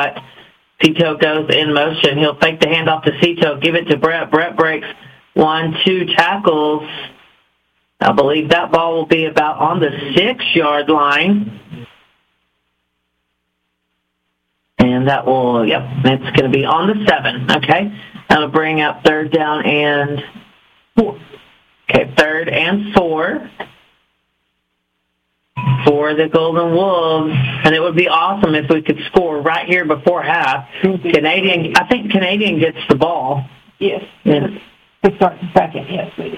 but Cito goes in motion. He'll fake the handoff to Cito, give it to Brett. Brett breaks 1-2 tackles. I believe that ball will be about on the 6-yard line. And that will, it's going to be on the 7, okay? That'll bring up 3rd down and 4. Okay, 3rd and 4 for the Golden Wolves. And it would be awesome if we could score right here before half. I think Canadian gets the ball. Yes. We start the second, yes, please.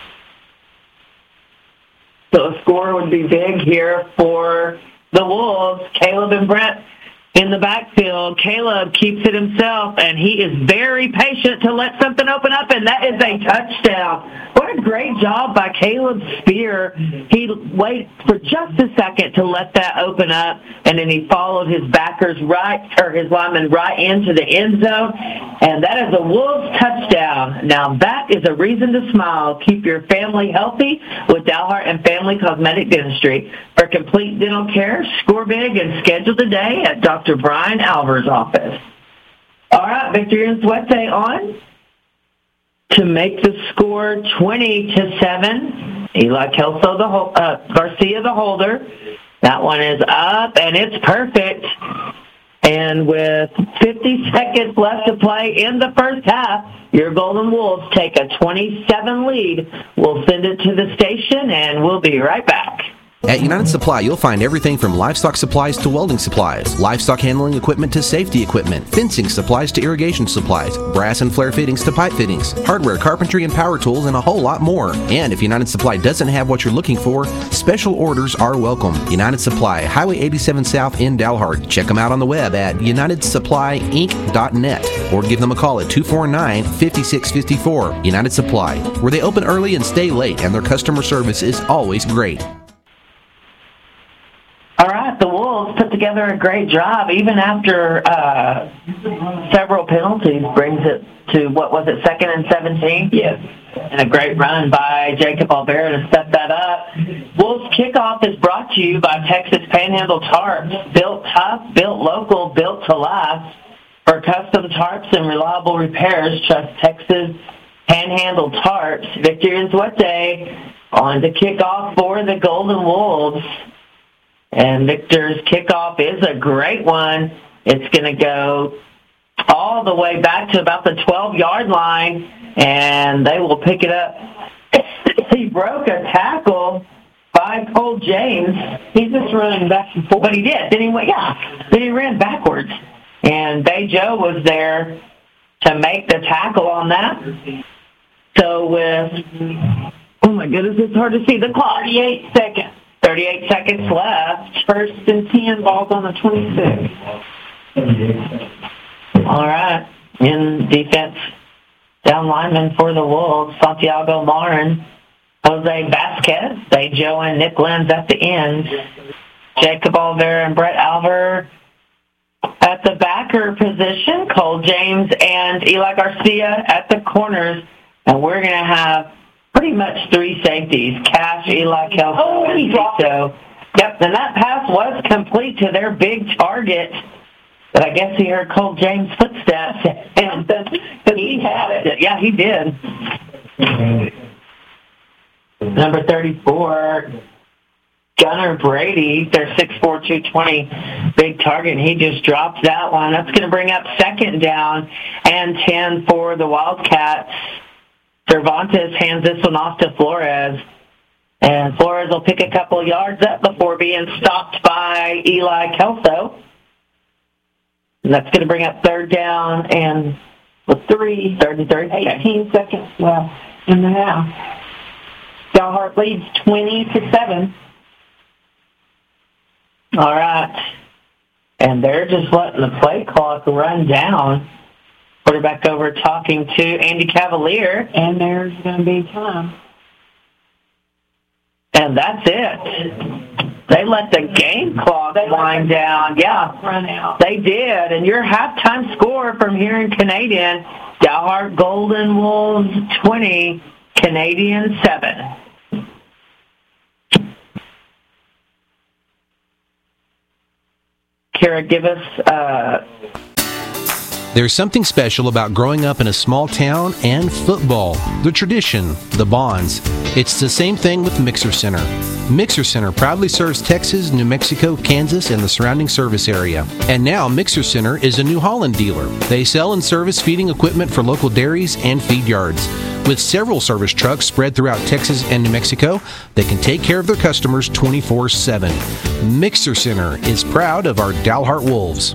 So a score would be big here for the Wolves. Caleb and Brett in the backfield. Caleb keeps it himself, and he is very patient to let something open up, and that is a touchdown. What a great job by Caleb Spear. He waited for just a second to let that open up, and then he followed his his lineman right into the end zone, and that is a Wolves touchdown. Now that is a reason to smile. Keep your family healthy with Dalhart and Family Cosmetic Dentistry. For complete dental care, score big and schedule today at Dr. Brian Alvar's office. All right, Victor Insuete on to make the score 20-7. Eli Kelso, Garcia, the holder. That one is up, and it's perfect. And with 50 seconds left to play in the first half, your Golden Wolves take a 27 lead. We'll send it to the station, and we'll be right back. At United Supply, you'll find everything from livestock supplies to welding supplies, livestock handling equipment to safety equipment, fencing supplies to irrigation supplies, brass and flare fittings to pipe fittings, hardware, carpentry, and power tools, and a whole lot more. And if United Supply doesn't have what you're looking for, special orders are welcome. United Supply, Highway 87 South in Dalhart. Check them out on the web at unitedsupplyinc.net or give them a call at 249-5654. United Supply, where they open early and stay late, and their customer service is always great. All right, the Wolves put together a great job, even after several penalties, brings it to, 2nd and 17? Yes. And a great run by Jacob Alvera to set that up. Wolves kickoff is brought to you by Texas Panhandle Tarps. Built tough, built local, built to last. For custom tarps and reliable repairs, trust Texas Panhandle Tarps. Victor Insuete on to kickoff for the Golden Wolves. And Victor's kickoff is a great one. It's going to go all the way back to about the 12-yard line, and they will pick it up. He broke a tackle by Cole James. He's just running back and forth. But he did. Then he ran backwards. And Bay Joe was there to make the tackle on that. So with, oh my goodness, it's hard to see the clock. 38 seconds left. 1st and 10, balls on the 26. All right. In defense, down lineman for the Wolves, Santiago Marin, Jose Vasquez, Bay Joe and Nick Lenz at the end. Jacob Alvera and Brett Alver at the backer position. Cole James and Eli Garcia at the corners. And we're going to have pretty much 3 safeties, Cash, Eli Kelso, and Cito. Yep, and that pass was complete to their big target. But I guess he heard Cole James' footsteps, and he had it. Yeah, he did. Number 34, Gunnar Brady, their 6'4", 220 big target, and he just drops that one. That's going to bring up 2nd down and 10 for the Wildcats. Cervantes hands this one off to Flores, and Flores will pick a couple yards up before being stopped by Eli Kelso. And that's going to bring up 3rd down and 18 seconds left in the half. Dalhart leads 20-7. All right. And they're just letting the play clock run down. Quarterback over talking to Andy Cavalier. And there's going to be time. And that's it. They let the game clock wind down. Yeah, run out. They did. And your halftime score from here in Canadian, Dalhart Golden Wolves 20, Canadian 7. Kara, give us There's something special about growing up in a small town and football. The tradition, the bonds. It's the same thing with Mixer Center. Mixer Center proudly serves Texas, New Mexico, Kansas, and the surrounding service area. And now Mixer Center is a New Holland dealer. They sell and service feeding equipment for local dairies and feed yards. With several service trucks spread throughout Texas and New Mexico, they can take care of their customers 24/7. Mixer Center is proud of our Dalhart Wolves.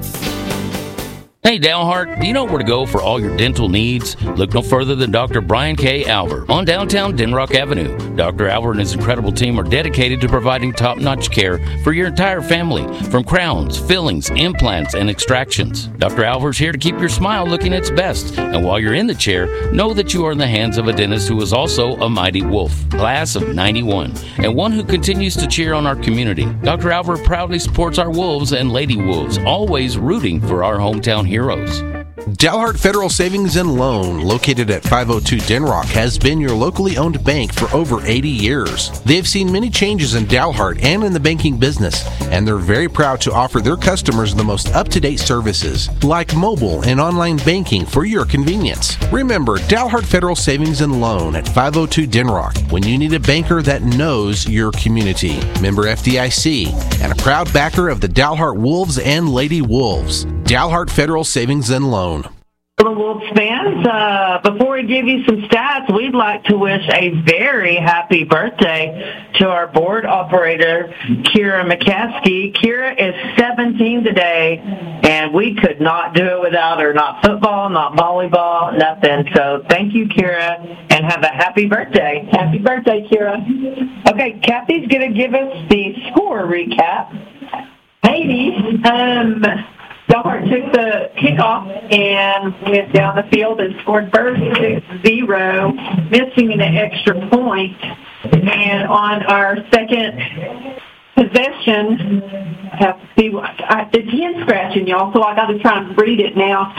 Hey Dalhart, do you know where to go for all your dental needs? Look no further than Dr. Brian K. Alver on downtown Denrock Avenue. Dr. Alver and his incredible team are dedicated to providing top-notch care for your entire family, from crowns, fillings, implants, and extractions. Dr. Alver is here to keep your smile looking its best, and while you're in the chair, know that you are in the hands of a dentist who is also a mighty wolf, class of 91, and one who continues to cheer on our community. Dr. Alver proudly supports our wolves and lady wolves, always rooting for our hometown heroes. Dalhart Federal Savings and Loan, located at 502 Denrock, has been your locally owned bank for over 80 years. They've seen many changes in Dalhart and in the banking business, and they're very proud to offer their customers the most up-to-date services, like mobile and online banking for your convenience. Remember, Dalhart Federal Savings and Loan at 502 Denrock, when you need a banker that knows your community. Member FDIC, and a proud backer of the Dalhart Wolves and Lady Wolves. Dalhart Federal Savings and Loan. The Wolves fans, before we give you some stats, we'd like to wish a very happy birthday to our board operator, Kira McCaskey. Kira is 17 today, and we could not do it without her. Not football, not volleyball, nothing. So thank you, Kira, and have a happy birthday. Happy birthday, Kira. Okay, Kathy's going to give us the score recap. Hades, Dalhart took the kickoff and went down the field and scored first 6-0, missing an extra point. And on our second possession, I have to see, it's hand scratching, y'all, so I got to try and read it now.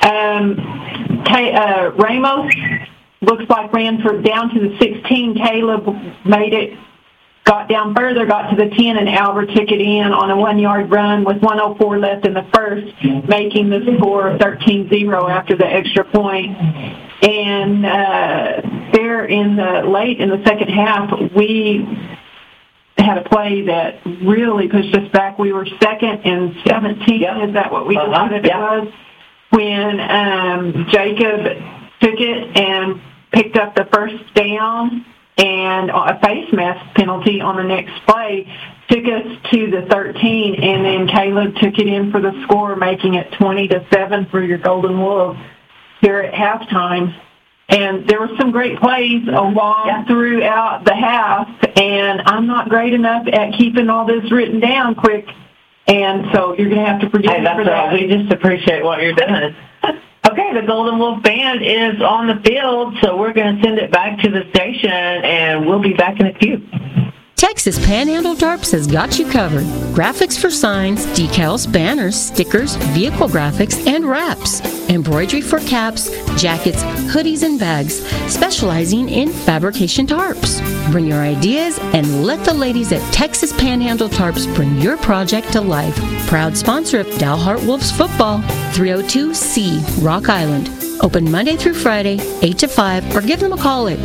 Ramos looks like ran down to the 16. Caleb made it. Got down further, got to the 10, and Albert took it in on a 1-yard run with 1:04 left in the first, making the score 13-0 after the extra point. And there late in the second half, we had a play that really pushed us back. We were second and 17. Yep. Is that what we decided it was? When Jacob took it and picked up the first down, and a face mask penalty on the next play took us to the 13, and then Caleb took it in for the score, making it 20-7 for your Golden Wolves here at halftime. And there were some great plays along throughout the half, and I'm not great enough at keeping all this written down quick, and so you're going to have to forgive me for that. We just appreciate what you're doing. Okay, the Golden Wolf Band is on the field, so we're going to send it back to the station, and we'll be back in a few. Texas Panhandle Tarps has got you covered. Graphics for signs, decals, banners, stickers, vehicle graphics, and wraps. Embroidery for caps, jackets, hoodies, and bags, specializing in fabrication tarps. Bring your ideas and let the ladies at Texas Panhandle Tarps bring your project to life. Proud sponsor of Dalhart Wolves football, 302C, Rock Island. Open Monday through Friday, 8 to 5, or give them a call at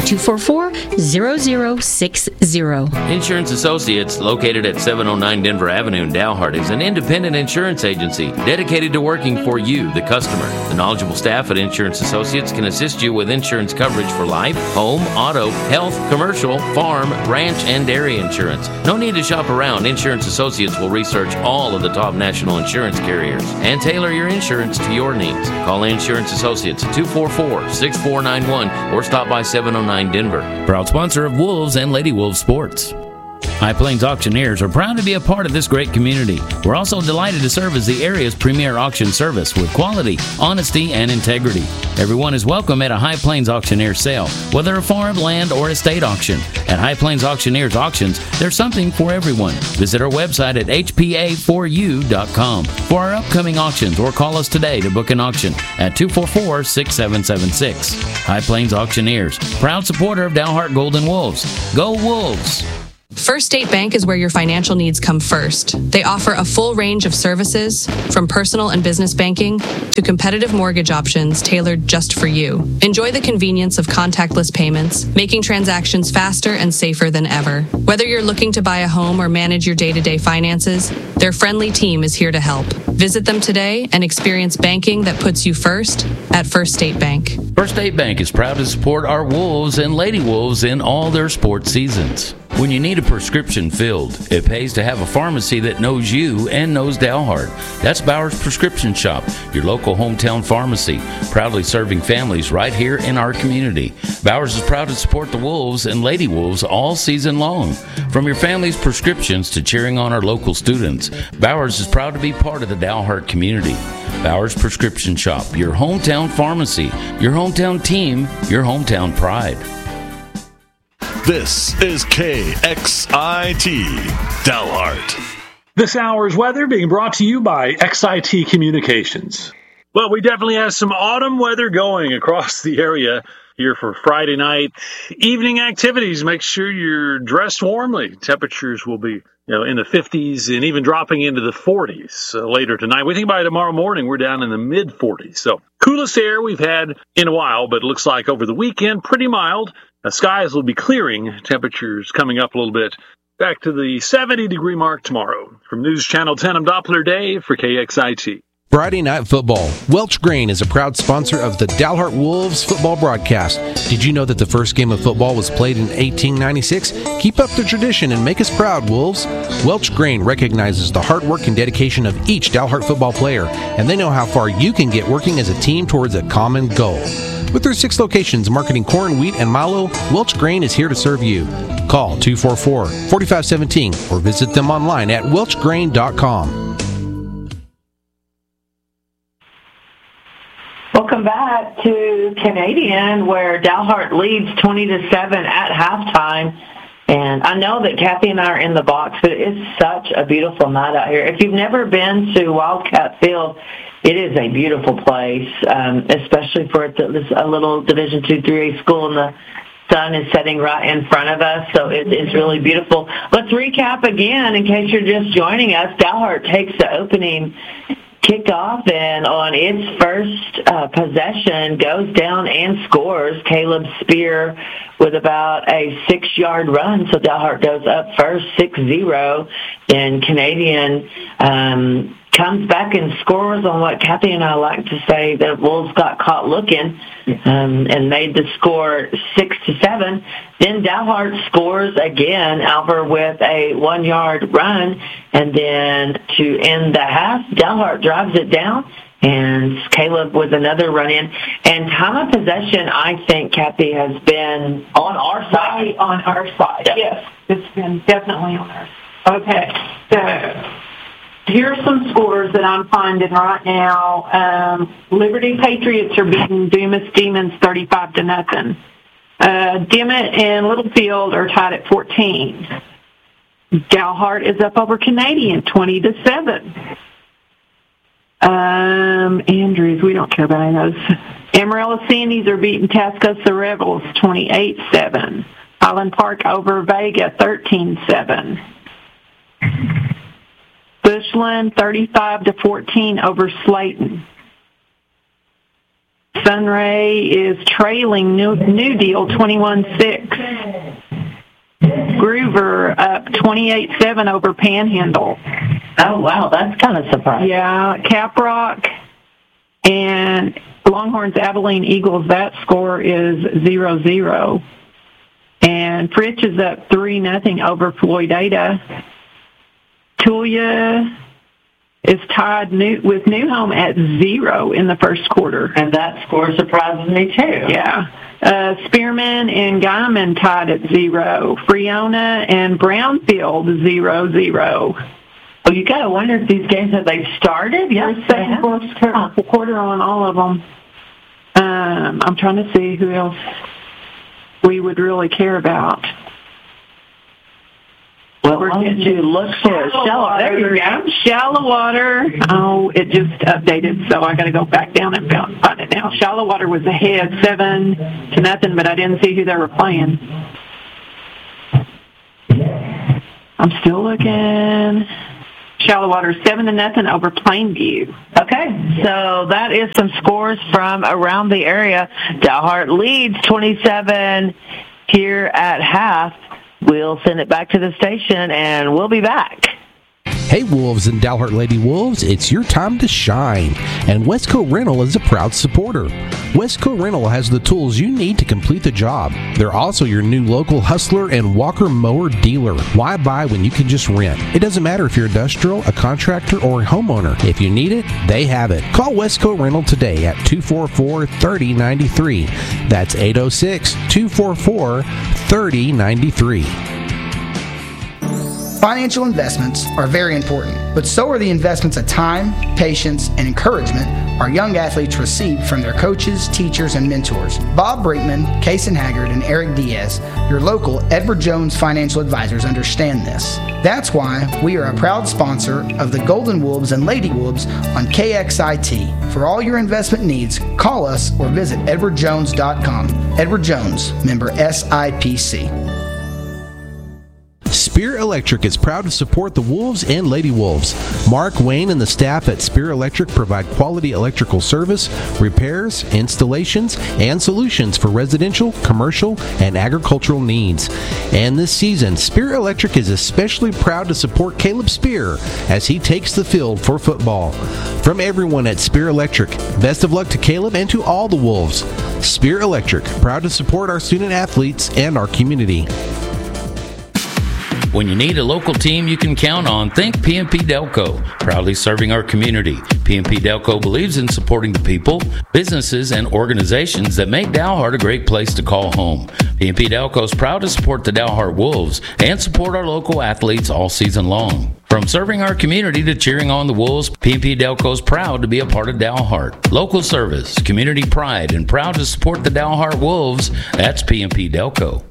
244-0060. Insurance Associates, located at 709 Denver Avenue in Dalhart, is an independent insurance agency dedicated to working for you, the customer. The knowledgeable staff at Insurance Associates can assist you with insurance coverage for life, home, auto, health, commercial, farm, ranch, and dairy insurance. No need to shop around. Insurance Associates will research all of the top national insurance carriers and tailor your insurance to your needs. Call Insurance Associates at 244-6491 or stop by 709 Denver. Proud sponsor of Wolves and Lady Wolves Sports. High Plains Auctioneers are proud to be a part of this great community. We're also delighted to serve as the area's premier auction service with quality, honesty, and integrity. Everyone is welcome at a High Plains Auctioneer sale, whether a farm, land, or estate auction. At High Plains Auctioneers Auctions, there's something for everyone. Visit our website at hpa4u.com for our upcoming auctions, or call us today to book an auction at 244-6776. High Plains Auctioneers, proud supporter of Dalhart Golden Wolves. Go Wolves! First State Bank is where your financial needs come first. They offer a full range of services, from personal and business banking to competitive mortgage options tailored just for you. Enjoy the convenience of contactless payments, making transactions faster and safer than ever. Whether you're looking to buy a home or manage your day-to-day finances, their friendly team is here to help. Visit them today and experience banking that puts you first at First State Bank. First State Bank is proud to support our Wolves and Lady Wolves in all their sports seasons. When you need a prescription filled, it pays to have a pharmacy that knows you and knows Dalhart. That's Bowers Prescription Shop, your local hometown pharmacy, proudly serving families right here in our community. Bowers is proud to support the Wolves and Lady Wolves all season long. From your family's prescriptions to cheering on our local students, Bowers is proud to be part of the Dalhart community. Bowers Prescription Shop, your hometown pharmacy, your hometown team, your hometown pride. This is KXIT Dalhart. This hour's weather being brought to you by XIT Communications. Well, we definitely have some autumn weather going across the area here for Friday night. Evening activities, make sure you're dressed warmly. Temperatures will be in the 50s and even dropping into the 40s later tonight. We think by tomorrow morning we're down in the mid-40s. So coolest air we've had in a while, but it looks like over the weekend, pretty mild. The skies will be clearing, temperatures coming up a little bit. Back to the 70-degree mark tomorrow. From News Channel 10, I'm Doppler Dave for KXIT. Friday Night Football. Welch Grain is a proud sponsor of the Dalhart Wolves football broadcast. Did you know that the first game of football was played in 1896? Keep up the tradition and make us proud, Wolves. Welch Grain recognizes the hard work and dedication of each Dalhart football player, and they know how far you can get working as a team towards a common goal. With their 6 locations marketing corn, wheat, and mallow, Welch Grain is here to serve you. Call 244-4517 or visit them online at welchgrain.com. Welcome back to Canadian, where Dalhart leads 20-7 at halftime. And I know that Kathy and I are in the box, but it's such a beautiful night out here. If you've never been to Wildcat Field, it is a beautiful place, especially for it's a little Division II 3A school, and the sun is setting right in front of us, so it's really beautiful. Let's recap again in case you're just joining us. Dalhart takes the opening kickoff, and on its first possession goes down and scores. Caleb Spear with about a 6-yard run, so Dalhart goes up first 6-0, and Canadian comes back and scores on what Kathy and I like to say, that Wolves got caught looking, and made the score 6-7. Then Dalhart scores again, Alvar with a 1-yard run, and then to end the half, Dalhart drives it down, and Caleb with another run in. And time of possession, I think, Kathy, has been on our side. On our side, yes. It's been definitely on our side. Okay, so here's some scores that I'm finding right now. Liberty Patriots are beating Dumas Demons 35-0. Dimmitt and Littlefield are tied at 14. Dalhart is up over Canadian 20-7. Andrews, we don't care about any of those. Amarillo Sandies are beating Tascosa Rebels 28-7. Highland Park over Vega 13-7. Bushland 35-14 over Slayton. Sunray is trailing New Deal 21-6. Groover up 28-7 over Panhandle. Oh, wow, that's kind of surprising. Yeah, Caprock and Longhorns Abilene Eagles, that score is 0-0. And Fritch is up 3-0 over Floydada. Tulia is tied with New Home at 0 in the first quarter. And that score surprises me, too. Yeah. Spearman and Guyman tied at 0. Freona and Brownfield 0-0. Well, you got to wonder if these games, have they started? Yes, second quarter on all of them. I'm trying to see who else we would really care about. Well, why don't you look for Shallow? There you go. Shallow Water. Oh, it just updated, so I got to go back down and find it now. Shallow Water was ahead 7-0, but I didn't see who they were playing. I'm still looking. Shallow Water 7-0 over Plainview. Okay, so that is some scores from around the area. Dalhart leads 27 here at half. We'll send it back to the station, and we'll be back. Hey Wolves and Dalhart Lady Wolves, it's your time to shine, and Westco Rental is a proud supporter. Westco Rental has the tools you need to complete the job. They're also your new local Hustler and Walker mower dealer. Why buy when you can just rent? It doesn't matter if you're industrial, a contractor, or a homeowner. If you need it, they have it. Call Westco Rental today at 244-3093. That's 806-244-3093. Financial investments are very important, but so are the investments of time, patience, and encouragement our young athletes receive from their coaches, teachers, and mentors. Bob Brinkman, Kaysen Haggard, and Eric Diaz, your local Edward Jones financial advisors, understand this. That's why we are a proud sponsor of the Golden Wolves and Lady Wolves on KXIT. For all your investment needs, call us or visit edwardjones.com. Edward Jones, member SIPC. Spear Electric is proud to support the Wolves and Lady Wolves. Mark, Wayne, and the staff at Spear Electric provide quality electrical service, repairs, installations, and solutions for residential, commercial, and agricultural needs. And this season, Spear Electric is especially proud to support Caleb Spear as he takes the field for football. From everyone at Spear Electric, best of luck to Caleb and to all the Wolves. Spear Electric, proud to support our student athletes and our community. When you need a local team you can count on, think PNP Delco, proudly serving our community. PNP Delco believes in supporting the people, businesses, and organizations that make Dalhart a great place to call home. PNP Delco is proud to support the Dalhart Wolves and support our local athletes all season long. From serving our community to cheering on the Wolves, PNP Delco is proud to be a part of Dalhart. Local service, community pride, and proud to support the Dalhart Wolves. That's PNP Delco.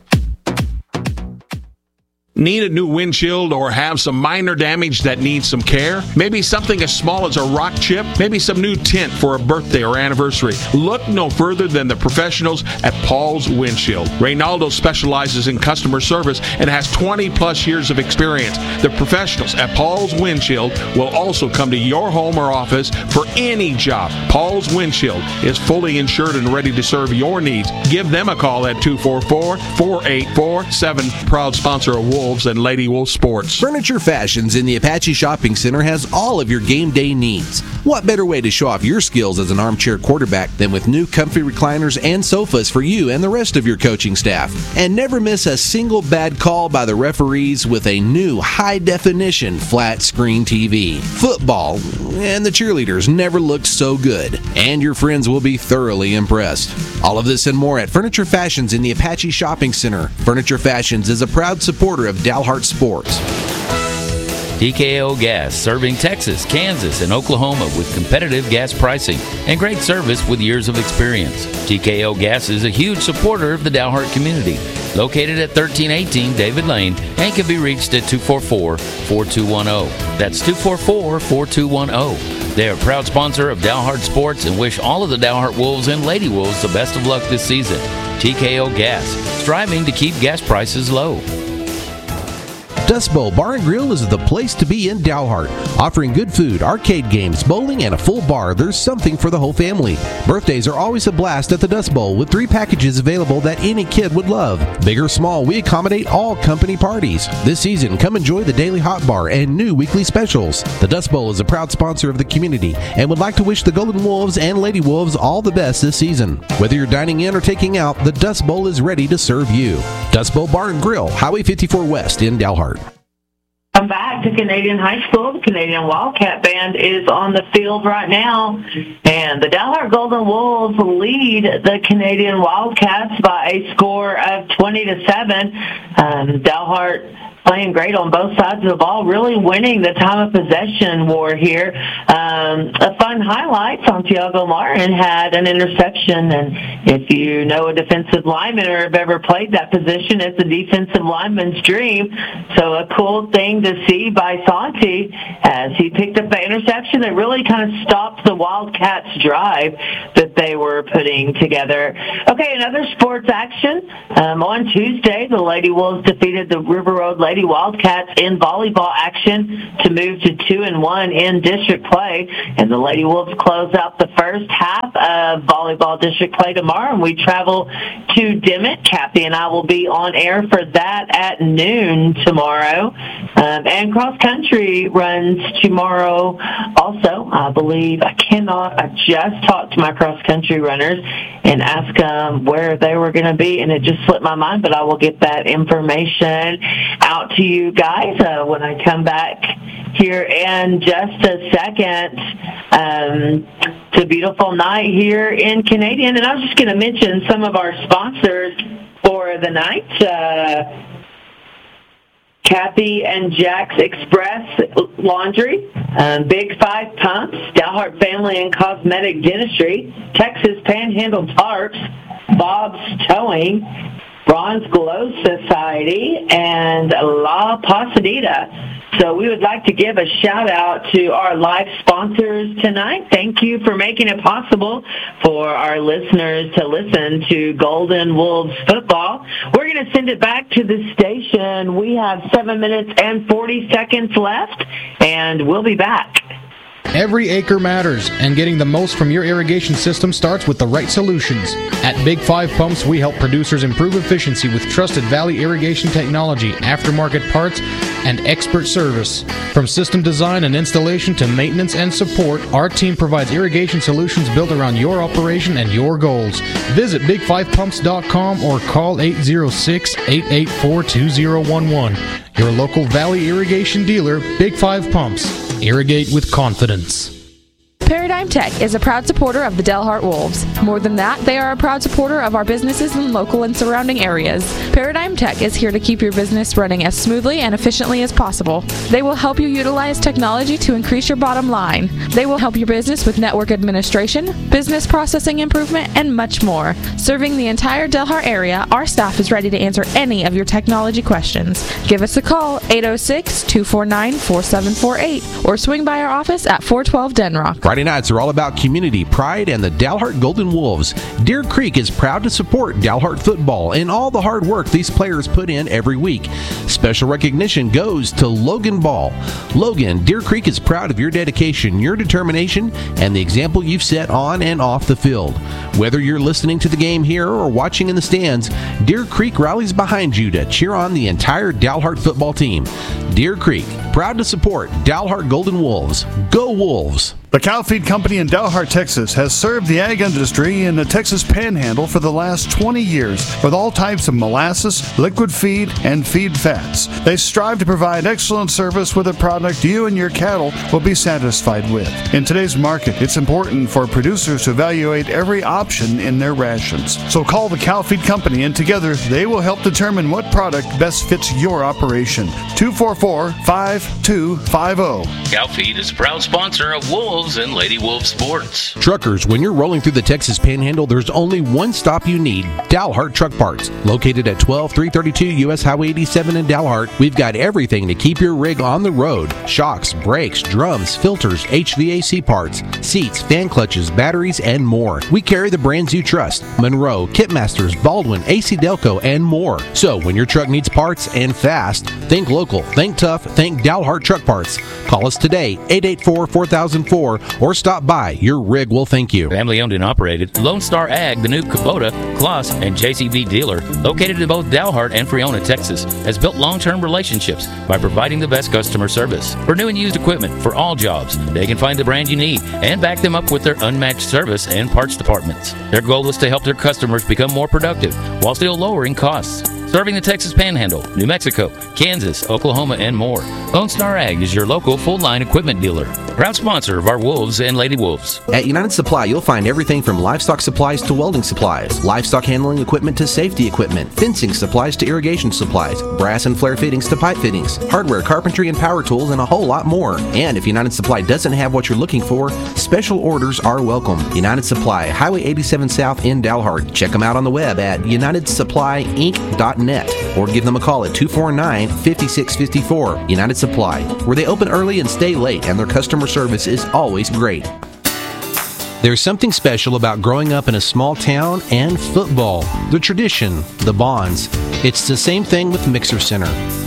Need a new windshield or have some minor damage that needs some care? Maybe something as small as a rock chip? Maybe some new tint for a birthday or anniversary? Look no further than the professionals at Paul's Windshield. Reynaldo specializes in customer service and has 20 plus years of experience. The professionals at Paul's Windshield will also come to your home or office for any job. Paul's Windshield is fully insured and ready to serve your needs. Give them a call at 244-484-7. Proud sponsor of Wolves and Lady Wolf Sports. Furniture Fashions in the Apache Shopping Center has all of your game day needs. What better way to show off your skills as an armchair quarterback than with new comfy recliners and sofas for you and the rest of your coaching staff? And never miss a single bad call by the referees with a new high-definition flat-screen TV. Football and the cheerleaders never looked so good, and your friends will be thoroughly impressed. All of this and more at Furniture Fashions in the Apache Shopping Center. Furniture Fashions is a proud supporter of Dalhart Sports. TKO Gas, serving Texas, Kansas, and Oklahoma with competitive gas pricing and great service with years of experience. TKO Gas is a huge supporter of the Dalhart community. Located at 1318 David Lane and can be reached at 244-4210. That's 244-4210. They are a proud sponsor of Dalhart Sports and wish all of the Dalhart Wolves and Lady Wolves the best of luck this season. TKO Gas, striving to keep gas prices low. Dust Bowl Bar and Grill is the place to be in Dalhart. Offering good food, arcade games, bowling, and a full bar, there's something for the whole family. Birthdays are always a blast at the Dust Bowl with 3 packages available that any kid would love. Big or small, we accommodate all company parties. This season, come enjoy the Daily Hot Bar and new weekly specials. The Dust Bowl is a proud sponsor of the community and would like to wish the Golden Wolves and Lady Wolves all the best this season. Whether you're dining in or taking out, the Dust Bowl is ready to serve you. Dust Bowl Bar and Grill, Highway 54 West in Dalhart. Come back to Canadian High School. The Canadian Wildcat Band is on the field right now, and the Dalhart Golden Wolves lead the Canadian Wildcats by a score of 20-7. Dalhart playing great on both sides of the ball, really winning the time of possession war here. A fun highlight, Santiago Martin had an interception, and if you know a defensive lineman or have ever played that position, it's a defensive lineman's dream. So a cool thing to see by Santi as he picked up the interception that really kind of stopped the Wildcats' drive that they were putting together. Okay, another sports action. On Tuesday, the Lady Wolves defeated the River Road Lady Lady Wildcats in volleyball action to move to 2-1 in district play. And the Lady Wolves close out the first half of volleyball district play tomorrow, and we travel to Dimmitt. Kathy and I will be on air for that at noon tomorrow. And cross country runs tomorrow also, I believe. I just talked to my cross country runners and asked them where they were going to be, and it just slipped my mind, but I will get that information out to you guys when I come back here in just a second. It's a beautiful night here in Canadian, and I was just going to mention some of our sponsors for the night. Kathy and Jack's Express Laundry, Big 5 Pumps, Dalhart Family and Cosmetic Dentistry, Texas Panhandle Tarps, Bob's Towing, Bronze Glow Society, and La Pasadita. So we would like to give a shout-out to our live sponsors tonight. Thank you for making it possible for our listeners to listen to Golden Wolves football. We're going to send it back to the station. We have 7 minutes and 40 seconds left, and we'll be back. Every acre matters, and getting the most from your irrigation system starts with the right solutions. At Big 5 Pumps, we help producers improve efficiency with trusted Valley irrigation technology, aftermarket parts, and expert service. From system design and installation to maintenance and support, our team provides irrigation solutions built around your operation and your goals. Visit big5pumps.com or call 806-884-2011. Your local Valley irrigation dealer, Big 5 Pumps. Irrigate with confidence. Paradigm Tech is a proud supporter of the Dalhart Wolves. More than that, they are a proud supporter of our businesses in local and surrounding areas. Paradigm Tech is here to keep your business running as smoothly and efficiently as possible. They will help you utilize technology to increase your bottom line. They will help your business with network administration, business processing improvement, and much more. Serving the entire Dalhart area, our staff is ready to answer any of your technology questions. Give us a call, 806-249-4748, or swing by our office at 412 Denrock. Friday nights are all about community pride and the Dalhart Golden Wolves. Deer Creek is proud to support Dalhart football and all the hard work these players put in every week. Special recognition goes to Logan Ball. Logan, Deer Creek is proud of your dedication, your determination, and the example you've set on and off the field. Whether you're listening to the game here or watching in the stands, Deer Creek rallies behind you to cheer on the entire Dalhart football team. Deer Creek, proud to support Dalhart Golden Wolves. Go Wolves! The Cow Feed Company in Dalhart, Texas has served the ag industry in the Texas Panhandle for the last 20 years with all types of molasses, liquid feed, and feed fats. They strive to provide excellent service with a product you and your cattle will be satisfied with. In today's market, it's important for producers to evaluate every option in their rations. So call the Cow Feed Company and together they will help determine what product best fits your operation. 244-5250. Cow Feed is a proud sponsor of Wolves and Lady Wolf Sports. Truckers, when you're rolling through the Texas Panhandle, there's only one stop you need, Dalhart Truck Parts. Located at 12332 U.S. Highway 87 in Dalhart, we've got everything to keep your rig on the road. Shocks, brakes, drums, filters, HVAC parts, seats, fan clutches, batteries, and more. We carry the brands you trust, Monroe, Kitmasters, Baldwin, AC Delco, and more. So when your truck needs parts and fast, think local, think tough, think Dalhart Truck Parts. Call us today, 884-4004, or stop by. Your rig will thank you. Family owned and operated, Lone Star Ag, the new Kubota, Kloss, and JCB dealer, located in both Dalhart and Freona, Texas, has built long-term relationships by providing the best customer service. For new and used equipment for all jobs, they can find the brand you need and back them up with their unmatched service and parts departments. Their goal is to help their customers become more productive while still lowering costs. Serving the Texas Panhandle, New Mexico, Kansas, Oklahoma, and more. Lone Star Ag is your local full-line equipment dealer. Proud sponsor of our Wolves and Lady Wolves. At United Supply, you'll find everything from livestock supplies to welding supplies, livestock handling equipment to safety equipment, fencing supplies to irrigation supplies, brass and flare fittings to pipe fittings, hardware, carpentry, and power tools, and a whole lot more. And if United Supply doesn't have what you're looking for, special orders are welcome. United Supply, Highway 87 South in Dalhart. Check them out on the web at unitedsupplyinc.net or give them a call at 249-5654. United Supply, where they open early and stay late, and their customer service is always great. There's something special about growing up in a small town and football. The tradition, the bonds. It's the same thing with Mixer Center.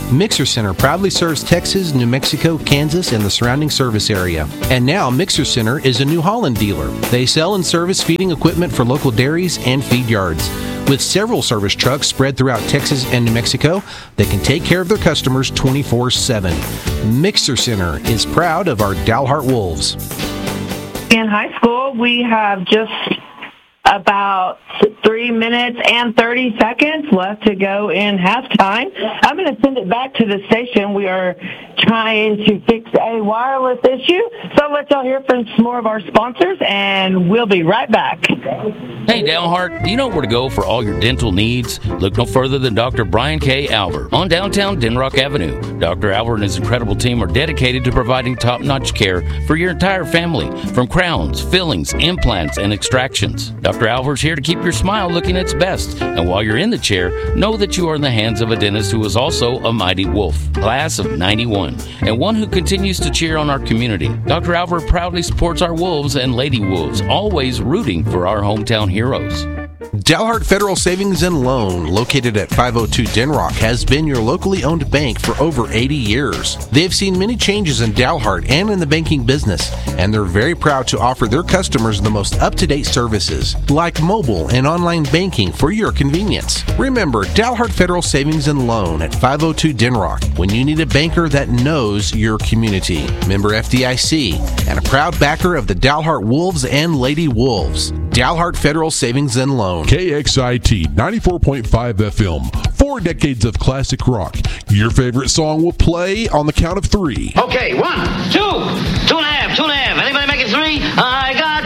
Mixer Center proudly serves Texas, New Mexico, Kansas, and the surrounding service area. And now Mixer Center is a New Holland dealer. They sell and service feeding equipment for local dairies and feed yards. With several service trucks spread throughout Texas and New Mexico, they can take care of their customers 24/7. Mixer Center is proud of our Dalhart Wolves. In high school, we have just about 3 minutes and 30 seconds left to go in halftime. I'm going to send it back to the station. We are trying to fix a wireless issue, so I'll let y'all hear from some more of our sponsors, and we'll be right back. Hey, Dalhart, do you know where to go for all your dental needs? Look no further than Dr. Brian K. Albert on downtown Denrock Avenue. Dr. Albert and his incredible team are dedicated to providing top-notch care for your entire family, from crowns, fillings, implants, and extractions. Dr. Albert's here to keep your smile looking its best, and while you're in the chair, know that you are in the hands of a dentist who is also a mighty wolf, class of 91, and one who continues to cheer on our community. Dr. Albert proudly supports our Wolves and Lady Wolves, always rooting for our hometown heroes. Dalhart Federal Savings and Loan, located at 502 Denrock, has been your locally owned bank for over 80 years. They've seen many changes in Dalhart and in the banking business, and they're very proud to offer their customers the most up-to-date services, like mobile and online banking for your convenience. Remember, Dalhart Federal Savings and Loan at 502 Denrock, when you need a banker that knows your community. Member FDIC, and a proud backer of the Dalhart Wolves and Lady Wolves. Dalhart Federal Savings and Loan. KXIT 94.5 FM. 4 decades of classic rock. Your favorite song will play on the count of 3. Okay, 1, 2, 2.5. Anybody make it 3? I got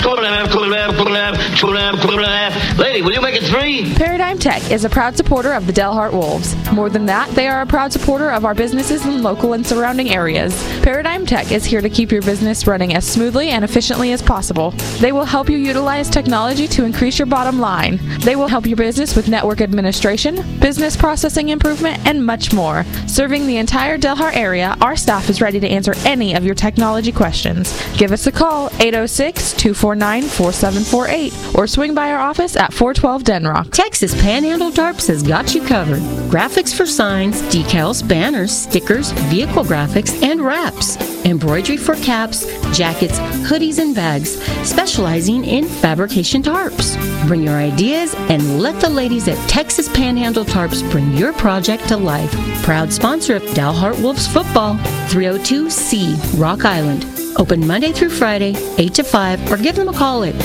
2.5. Lady, will you make it 3? Paradigm Tech is a proud supporter of the Dalhart Wolves. More than that, they are a proud supporter of our businesses in local and surrounding areas. Paradigm Tech is here to keep your business running as smoothly and efficiently as possible. They will help you utilize technology to increase your bottom line. They will help your business with network administration, business processing improvement, and much more. Serving the entire Dalhart area, our staff is ready to answer any of your technology questions. Give us a call, 806-249-4748, or swing by our office at 412 Denrock. Texas Panhandle Tarps has got you covered. Graphics for signs, decals, banners, stickers, vehicle graphics, and wraps. Embroidery for caps, jackets, hoodies, and bags, specializing in fabrication tarps. Bring your ideas and let the ladies at Texas Panhandle Tarps bring your project to life. Proud sponsor of Dalhart Wolves football, 302C, Rock Island. Open Monday through Friday, 8 to 5, or give them a call at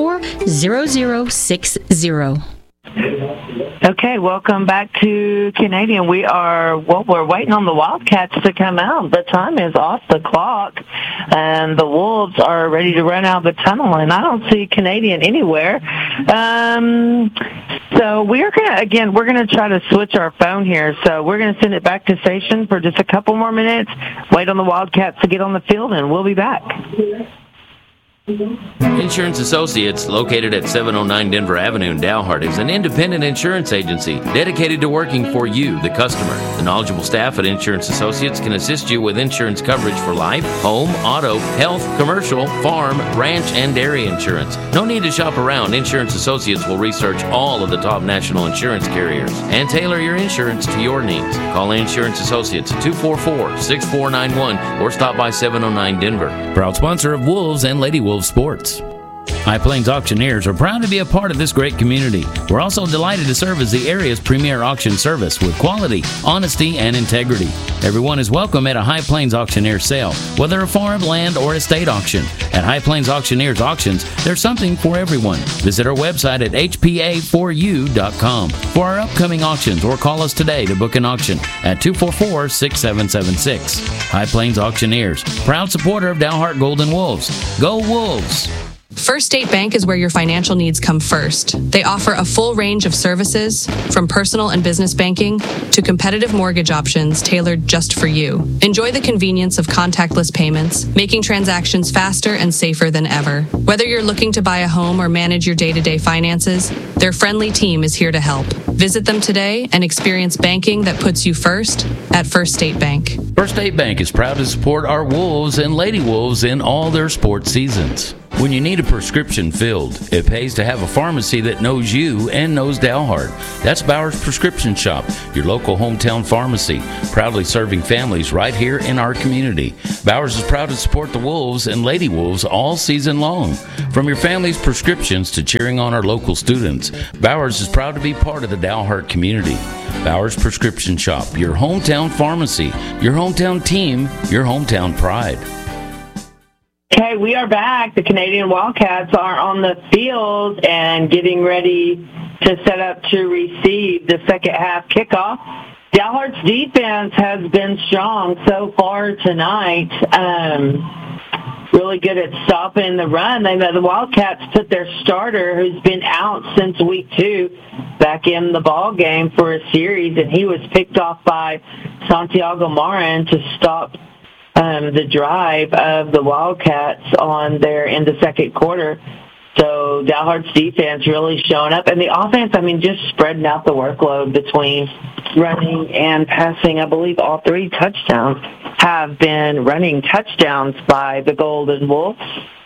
244-0060. Okay, welcome back to Canadian. We're waiting on the Wildcats to come out. The time is off the clock, and the Wolves are ready to run out of the tunnel, and I don't see Canadian anywhere. So we're going to try to switch our phone here. So we're going to send it back to station for just a couple more minutes, wait on the Wildcats to get on the field, and we'll be back. Insurance Associates, located at 709 Denver Avenue in Dalhart, is an independent insurance agency dedicated to working for you, the customer. The knowledgeable staff at Insurance Associates can assist you with insurance coverage for life, home, auto, health, commercial, farm, ranch, and dairy insurance. No need to shop around. Insurance Associates will research all of the top national insurance carriers and tailor your insurance to your needs. Call Insurance Associates at 244-6491 or stop by 709 Denver. Proud sponsor of Wolves and Lady Wolves Sports. High Plains Auctioneers are proud to be a part of this great community. We're also delighted to serve as the area's premier auction service with quality, honesty, and integrity. Everyone is welcome at a High Plains Auctioneer sale, whether a farm, land, or estate auction. At High Plains Auctioneers Auctions, there's something for everyone. Visit our website at hpa4u.com for our upcoming auctions, or call us today to book an auction at 244-6776. High Plains Auctioneers, proud supporter of Dalhart Golden Wolves. Go Wolves! First State Bank is where your financial needs come first. They offer a full range of services, from personal and business banking to competitive mortgage options tailored just for you. Enjoy the convenience of contactless payments, making transactions faster and safer than ever. Whether you're looking to buy a home or manage your day-to-day finances, their friendly team is here to help. Visit them today and experience banking that puts you first at First State Bank. First State Bank is proud to support our Wolves and Lady Wolves in all their sports seasons. When you need a prescription filled, it pays to have a pharmacy that knows you and knows Dalhart. That's Bowers Prescription Shop, your local hometown pharmacy, proudly serving families right here in our community. Bowers is proud to support the Wolves and Lady Wolves all season long. From your family's prescriptions to cheering on our local students, Bowers is proud to be part of the Dalhart community. Bowers Prescription Shop, your hometown pharmacy, your hometown team, your hometown pride. Okay, we are back. The Canadian Wildcats are on the field and getting ready to set up to receive the second half kickoff. Dalhart's defense has been strong so far tonight. Really good at stopping the run. The Wildcats put their starter, who's been out since week 2, back in the ball game for a series, and he was picked off by Santiago Marin to stop the drive of the Wildcats in the second quarter. So Dalhart's defense really showing up. And the offense, just spreading out the workload between running and passing. I believe all 3 touchdowns have been running touchdowns by the Golden Wolves.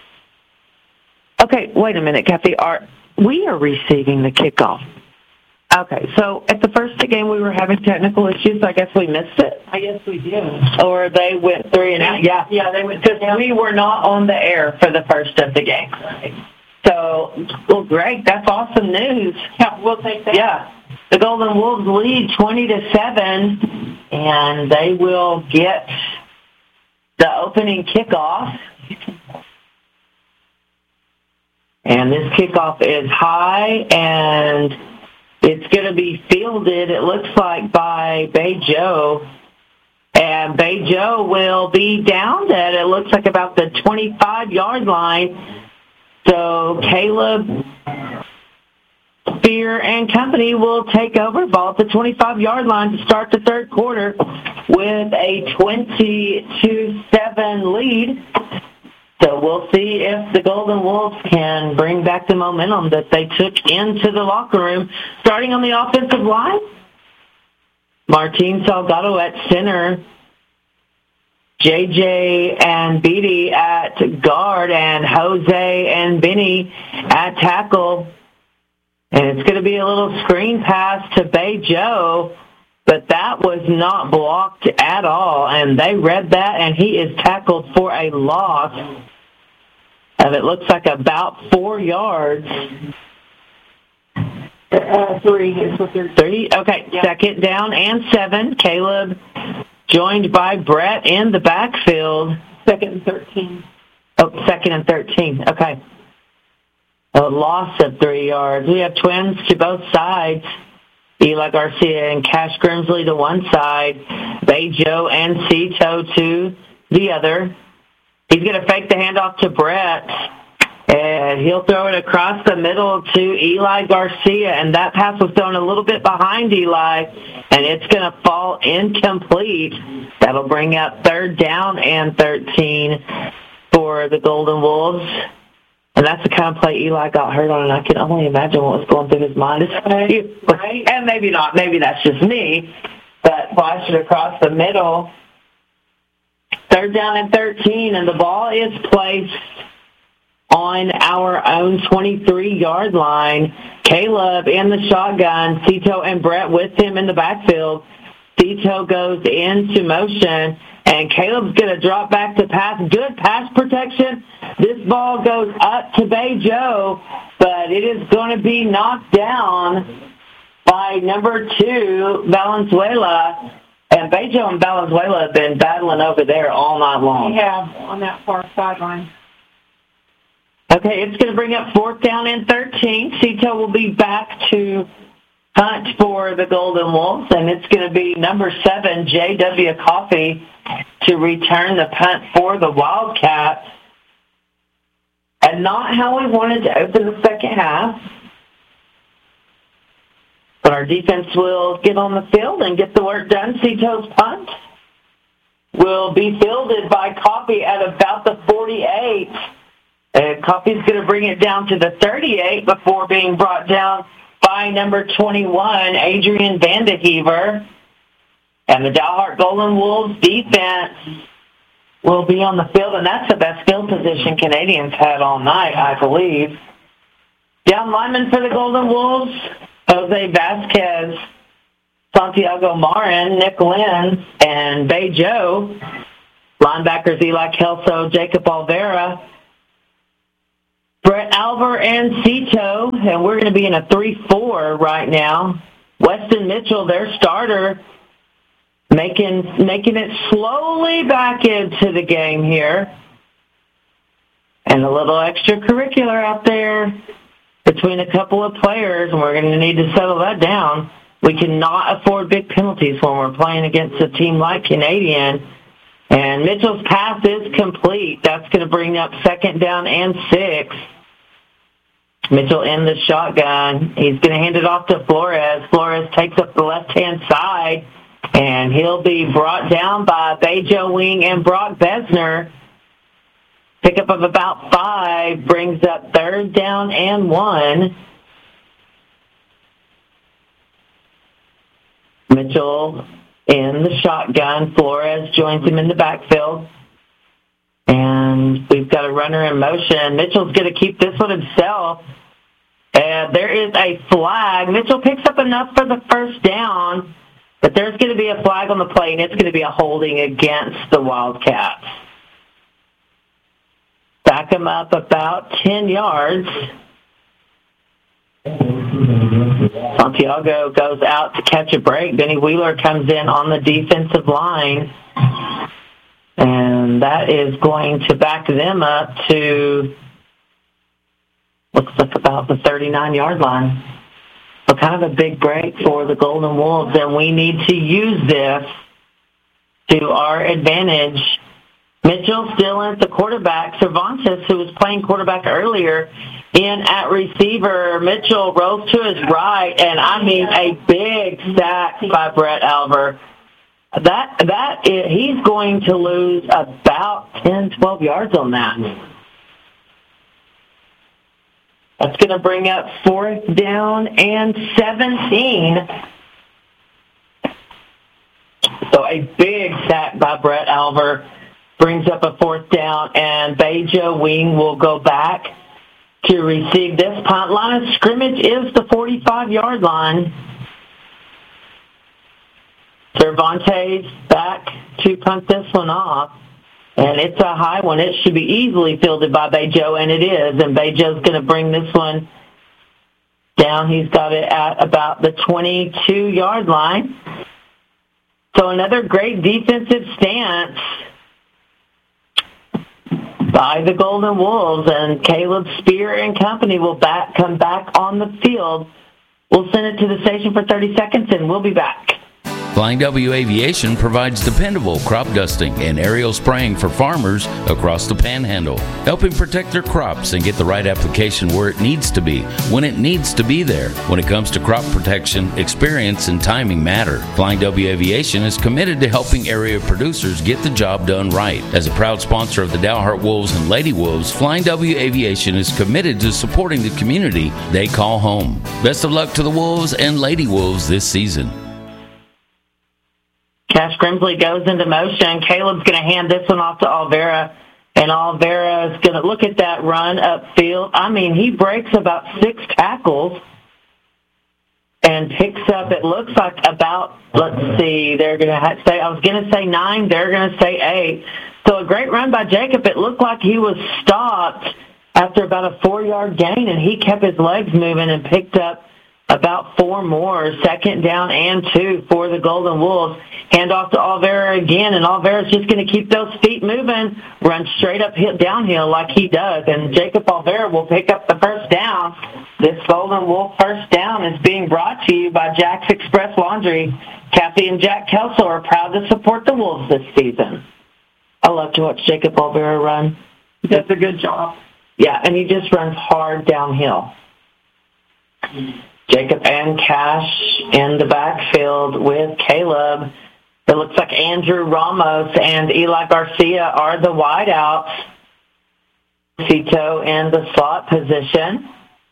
Okay, wait a minute, Kathy. We are receiving the kickoff. Okay, so at the first game we were having technical issues. I guess we missed it. I guess we did. Or they went 3 and out. Yeah, they went. Because we were not on the air for the first of the game. Right. So, well, great. That's awesome news. Yeah, we'll take that. Yeah. The Golden Wolves lead 20-7, and they will get the opening kickoff. And this kickoff is high, and it's going to be fielded, it looks like, by Bay Joe. And Bay Joe will be downed at, it looks like, about the 25-yard line. So Caleb Spear and company will take over, ball at the 25-yard line to start the third quarter with a 22-7 lead. So we'll see if the Golden Wolves can bring back the momentum that they took into the locker room. Starting on the offensive line, Martin Salgado at center, JJ and Beatty at guard, and Jose and Benny at tackle. And it's going to be a little screen pass to Bay Joe, but that was not blocked at all. And they read that, and he is tackled for a loss of, it looks like, about 4 yards. 3 is what they're 3? Okay, yeah. Second down and 7. Caleb joined by Brett in the backfield. Second and 13. Oh, second and 13. Okay. A loss of 3 yards. We have twins to both sides. Eli Garcia and Cash Grimsley to one side. Bay Joe and Cito to the other. He's going to fake the handoff to Brett. And he'll throw it across the middle to Eli Garcia. And that pass was thrown a little bit behind Eli. And it's going to fall incomplete. That'll bring up third down and 13 for the Golden Wolves. And that's the kind of play Eli got hurt on, and I can only imagine what was going through his mind. Right. And maybe not. Maybe that's just me. But flash it across the middle. Third down and 13, and the ball is placed on our own 23-yard line. Caleb in the shotgun. Cito and Brett with him in the backfield. Cito goes into motion, and Caleb's going to drop back to pass. Good pass protection. This ball goes up to Bay Joe, but it is going to be knocked down by number 2, Valenzuela. And Bay Joe and Valenzuela have been battling over there all night long. We have on that far sideline. Okay, it's going to bring up fourth down and 13. Cito will be back to punt for the Golden Wolves, and it's going to be number 7, J.W. Coffey, to return the punt for the Wildcats. And not how we wanted to open the second half. But our defense will get on the field and get the work done. Cito's punt will be fielded by Coffey at about the 48. Coffey's going to bring it down to the 38 before being brought down by number 21, Adrian Vandehever. And the Dalhart Golden Wolves defense will be on the field, and that's the best field position Canadians had all night, I believe. Down linemen for the Golden Wolves, Jose Vasquez, Santiago Marin, Nick Lynn, and Bay Joe. Linebackers Eli Kelso, Jacob Olvera, Brett Alver, and Cito, and we're going to be in a 3-4 right now. Weston Mitchell, their starter, making it slowly back into the game here. And a little extracurricular out there between a couple of players, and we're going to need to settle that down. We cannot afford big penalties when we're playing against a team like Canadian. And Mitchell's pass is complete. That's going to bring up 2nd down and 6. Mitchell in the shotgun. He's going to hand it off to Flores. Flores takes up the left-hand side, and he'll be brought down by Bejo Wing and Brock Besner. Pickup of about 5 brings up 3rd down and 1. Mitchell in the shotgun. Flores joins him in the backfield. And we've got a runner in motion. Mitchell's going to keep this one himself. And there is a flag. Mitchell picks up enough for the 1st down, but there's going to be a flag on the play, and it's going to be a holding against the Wildcats. Back him up about 10 yards. Santiago goes out to catch a break. Benny Wheeler comes in on the defensive line. And that is going to back them up to, looks like about the 39-yard line. So kind of a big break for the Golden Wolves, and we need to use this to our advantage. Mitchell still at the quarterback. Cervantes, who was playing quarterback earlier, in at receiver. Mitchell rolls to his right, and I mean a big sack by Brett Alver. He's going to lose about 10, 12 yards on that. That's going to bring up 4th down and 17. So a big sack by Brett Alver brings up a 4th down, and Bejo Wing will go back to receive this punt. Line of scrimmage is the 45-yard line. Cervantes back to punt this one off, and it's a high one. It should be easily fielded by Bejo, and it is, and Bejo's going to bring this one down. He's got it at about the 22-yard line. So another great defensive stance by the Golden Wolves, and Caleb Spear and company will come back on the field. We'll send it to the station for 30 seconds, and we'll be back. Flying W Aviation provides dependable crop dusting and aerial spraying for farmers across the Panhandle, helping protect their crops and get the right application where it needs to be, when it needs to be there. When it comes to crop protection, experience and timing matter. Flying W Aviation is committed to helping area producers get the job done right. As a proud sponsor of the Dalhart Wolves and Lady Wolves, Flying W Aviation is committed to supporting the community they call home. Best of luck to the Wolves and Lady Wolves this season. Cash Grimsley goes into motion. Caleb's going to hand this one off to Olvera, and Olvera is going to look at that run upfield. I mean, he breaks about 6 tackles and picks up, it looks like about, let's see, they're going to say, I was going to say 9, they're going to say 8. So a great run by Jacob. It looked like he was stopped after about a 4-yard gain, and he kept his legs moving and picked up about 4 more. 2nd down and 2 for the Golden Wolves. Hand off to Olvera again, and Olvera's just going to keep those feet moving, run straight up downhill like he does, and Jacob Olvera will pick up the 1st down. This Golden Wolf 1st down is being brought to you by Jack's Express Laundry. Kathy and Jack Kelso are proud to support the Wolves this season. I love to watch Jacob Olvera run. He does a good job. Yeah, and he just runs hard downhill. Jacob and Cash in the backfield with Caleb. It looks like Andrew Ramos and Eli Garcia are the wideouts. Cito in the slot position.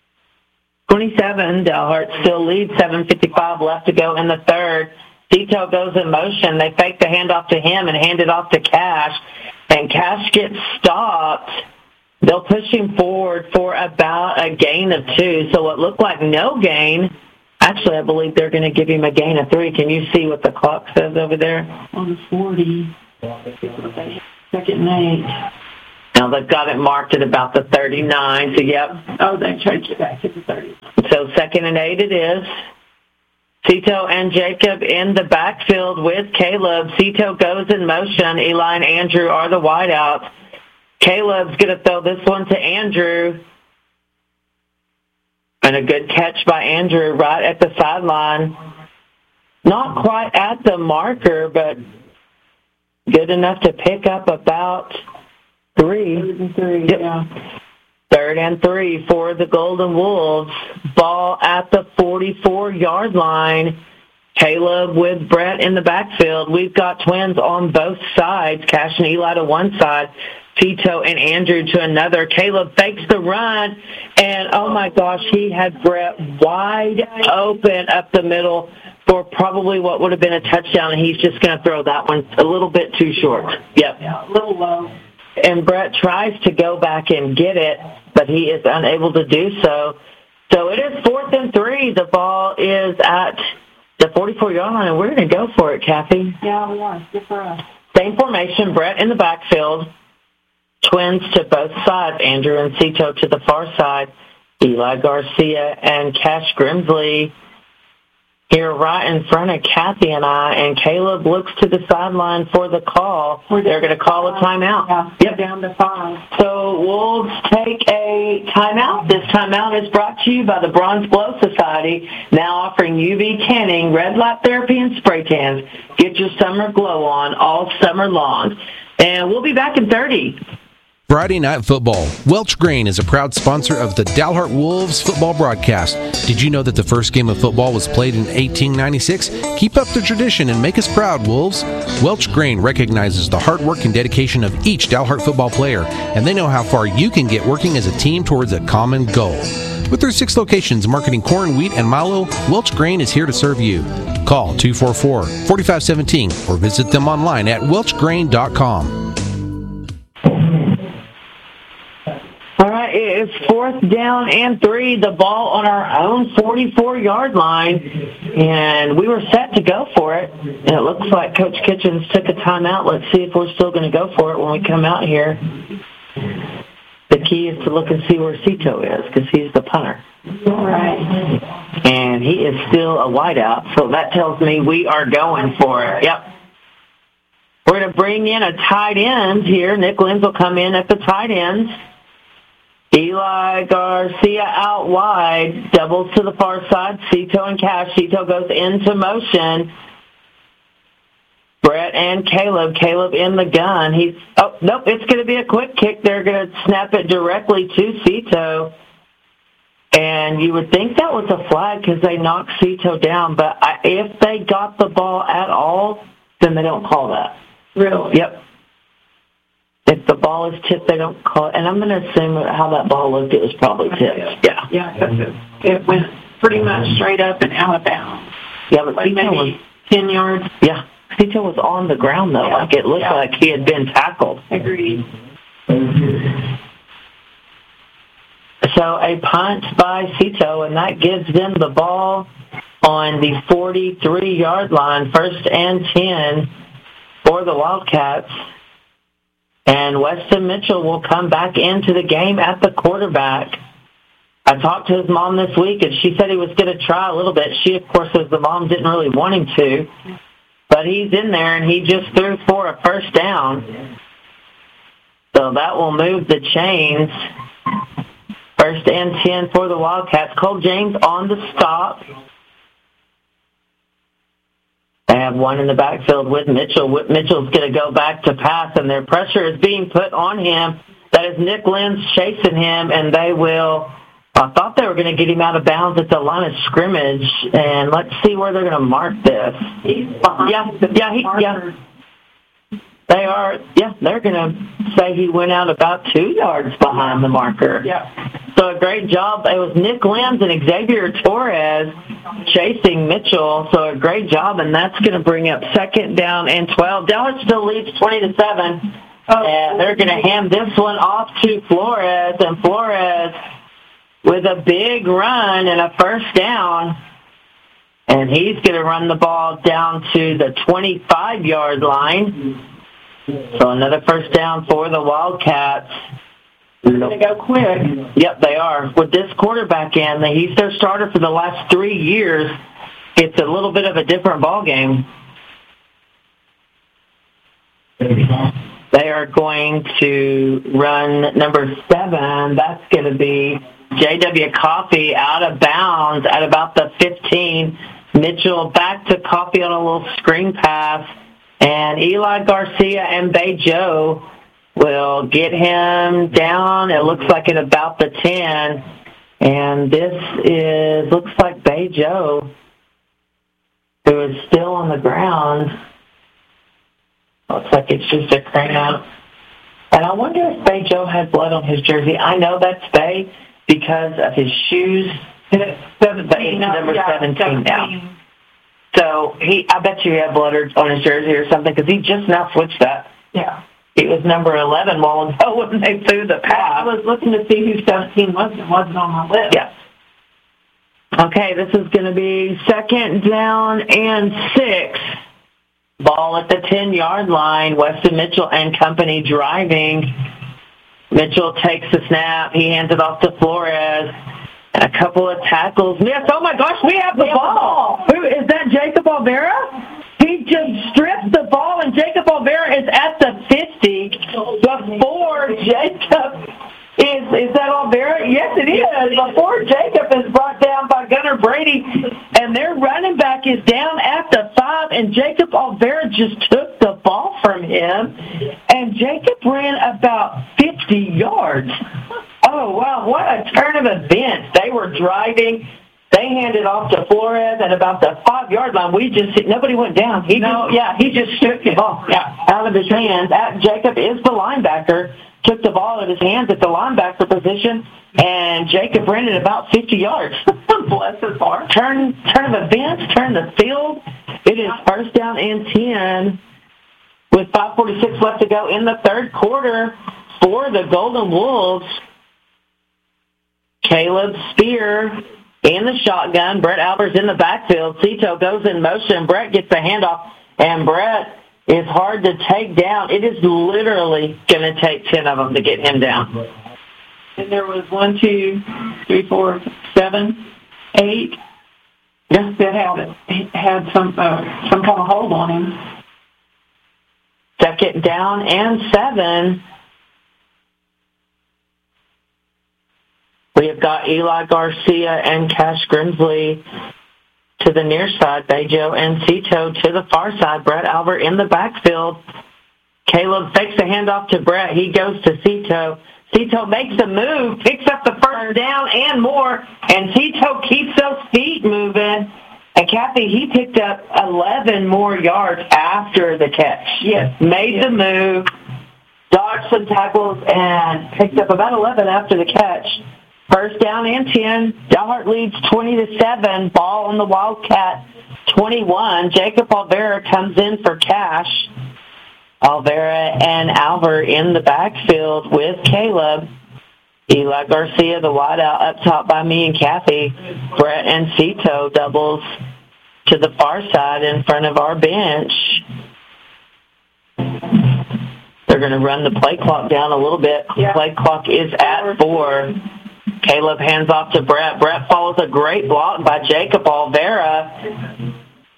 27, Dalhart still leads, 7:55 left to go in the 3rd. Cito goes in motion. They fake the handoff to him and hand it off to Cash. And and Cash gets stopped. They'll push him forward for about a gain of 2. So what looked like no gain, actually I believe they're going to give him a gain of 3. Can you see what the clock says over there? On the 40. 2nd and 8. Now they've got it marked at about the 39, so yep. Oh, they changed it back to the 30. So 2nd and 8 it is. Cito and Jacob in the backfield with Caleb. Cito goes in motion. Eli and Andrew are the wideouts. Caleb's going to throw this one to Andrew. And a good catch by Andrew right at the sideline. Not quite at the marker, but good enough to pick up about 3. 3rd and 3, yep. Yeah. 3rd and 3 for the Golden Wolves. Ball at the 44-yard line. Caleb with Brett in the backfield. We've got twins on both sides. Cash and Eli to one side. Cito and Andrew to another. Caleb fakes the run, and oh my gosh, he had Brett wide open up the middle for probably what would have been a touchdown, and he's just going to throw that one a little bit too short. Yep. Yeah, a little low. And Brett tries to go back and get it, but he is unable to do so. So it is 4th and 3. The ball is at the 44-yard line, and we're going to go for it, Kathy. Yeah, we are. Good for us. Same formation, Brett in the backfield. Twins to both sides, Andrew and Cito to the far side. Eli Garcia and Cash Grimsley here right in front of Kathy and I, and Caleb looks to the sideline for the call. They're going to call a timeout. Yeah, yep. Down to 5. So Wolves take a timeout. This timeout is brought to you by the Bronze Glow Society, now offering UV tanning, red light therapy, and spray tans. Get your summer glow on all summer long. And we'll be back in 30. Friday Night Football. Welch Grain is a proud sponsor of the Dalhart Wolves football broadcast. Did you know that the first game of football was played in 1896? Keep up the tradition and make us proud, Wolves. Welch Grain recognizes the hard work and dedication of each Dalhart football player, and they know how far you can get working as a team towards a common goal. With their 6 locations marketing corn, wheat, and milo, Welch Grain is here to serve you. Call 244-4517 or visit them online at welchgrain.com. All right, it is 4th down and 3. The ball on our own 44-yard line, and we were set to go for it. And it looks like Coach Kitchens took a timeout. Let's see if we're still going to go for it when we come out here. The key is to look and see where Cito is, because he's the punter. All right. And he is still a wideout, so that tells me we are going for it. Yep. We're going to bring in a tight end here. Nick Lenz will come in at the tight ends. Eli Garcia out wide, doubles to the far side, Cito and Cash. Cito goes into motion. Brett and Caleb. Caleb in the gun. Nope, it's going to be a quick kick. They're going to snap it directly to Cito. And you would think that was a flag because they knocked Cito down, but if they got the ball at all, then they don't call that. Really? Yep. If the ball is tipped, they don't call it. And I'm going to assume how that ball looked, it was probably tipped. Yeah. Yeah, it went pretty much straight up and out of bounds. Yeah, but like Cito was 10 yards. Yeah. Cito was on the ground, though. Like it looked like he had been tackled. Agreed. So a punt by Cito, and that gives them the ball on the 43-yard line, 1st and 10 for the Wildcats. And Weston Mitchell will come back into the game at the quarterback. I talked to his mom this week, and she said he was going to try a little bit. She, of course, as the mom, didn't really want him to. But he's in there, and he just threw for a 1st down. So that will move the chains. 1st and 10 for the Wildcats. Cole James on the stop. They have one in the backfield with Mitchell. Mitchell's going to go back to pass, and their pressure is being put on him. That is Nick Lenz chasing him, and they will. I thought they were going to get him out of bounds at the line of scrimmage, and let's see where they're going to mark this. He's behind They are. Yeah, they're going to say he went out about 2 yards behind the marker. Yeah. So a great job. It was Nick Lenz and Xavier Torres chasing Mitchell. So a great job, and that's going to bring up 2nd down and 12. Dallas still leads 20-7. And they're going to hand this one off to Flores, and Flores with a big run and a first down. And he's going to run the ball down to the 25-yard line. So another first down for the Wildcats. They're going to go quick. Yep, they are. With this quarterback in, he's their starter for the last 3 years. It's a little bit of a different ball game. They are going to run number 7. That's going to be J.W. Coffey out of bounds at about the 15. Mitchell back to Coffey on a little screen pass. And Eli Garcia and Bay Joe will get him down. It looks like at about the 10. And this looks like Bay Joe, who is still on the ground. Looks like it's just a cramp. And I wonder if Bay Joe has blood on his jersey. I know that's Bay because of his shoes. Number 17 now. So I bet you he had blood on his jersey or something because he just now switched that. Yeah. He was number 11 a while ago when they threw the pass. I was looking to see who 17 was. It wasn't on my list. Yeah. Okay, this is going to be second down and 6. Ball at the 10-yard line. Weston Mitchell and company driving. Mitchell takes the snap. He hands it off to Flores. And a couple of tackles. Yes, oh my gosh, we have the ball. Who is that? Jacob Olvera? He just stripped the ball, and Jacob Olvera is at the 50 before Jacob is that Olvera? Yes, it is. Before Jacob is brought down by Gunnar Brady, and their running back is down at the 5, and Jacob Olvera just took the ball from him, and Jacob ran about 50 yards. Oh, wow, what a turn of events. They were driving. They handed off to Flores at about the 5-yard line. Nobody went down. He just took the ball out of his hands. Jacob is the linebacker. Took the ball out of his hands at the linebacker position, and Jacob ran it about 50 yards. Bless his heart. Turn of events, turn the field. It is first down and 10 with 5:46 left to go in the third quarter for the Golden Wolves. Caleb Spear in the shotgun. Brett Albers in the backfield. Cito goes in motion. Brett gets the handoff, and Brett is hard to take down. It is literally going to take 10 of them to get him down. And there was 1, 2, 3, 4, 7, 8 that had some kind of hold on him. Second down and 7. We have got Eli Garcia and Cash Grimsley to the near side, Bejo and Cito to the far side. Brett Albert in the backfield. Caleb fakes the handoff to Brett. He goes to Cito. Cito makes a move, picks up the first down and more, and Cito keeps those feet moving. And Kathy, he picked up 11 more yards after the catch. Yes, made the move, dodged some tackles, and picked up about 11 after the catch. First down and 10. Dalhart leads 20-7. Ball on the Wildcat 21. Jacob Olvera comes in for Cash. Olvera and Albert in the backfield with Caleb. Eli Garcia, the wideout, up top by me and Kathy. Brett and Cito doubles to the far side in front of our bench. They're going to run the play clock down a little bit. The play clock is at 4. Caleb hands off to Brett. Brett follows a great block by Jacob Olvera.